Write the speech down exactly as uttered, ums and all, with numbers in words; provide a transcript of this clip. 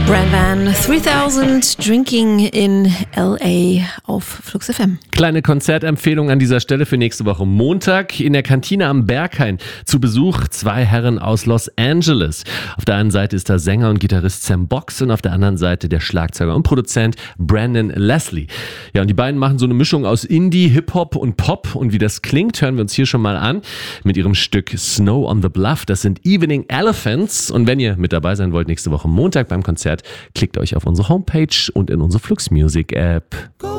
Bran Van dreitausend Drinking in L A auf Flux F M. Kleine Konzertempfehlung an dieser Stelle für nächste Woche Montag. In der Kantine am Berghain zu Besuch zwei Herren aus Los Angeles. Auf der einen Seite ist da Sänger und Gitarrist Sam Box und auf der anderen Seite der Schlagzeuger und Produzent Brandon Leslie. Ja, und die beiden machen so eine Mischung aus Indie, Hip-Hop und Pop. Und wie das klingt, hören wir uns hier schon mal an mit ihrem Stück Snow on the Bluff. Das sind Evening Elephants. Und wenn ihr mit dabei sein wollt nächste Woche Montag beim Konzert, klickt euch auf unsere Homepage und in unsere Flux Music App.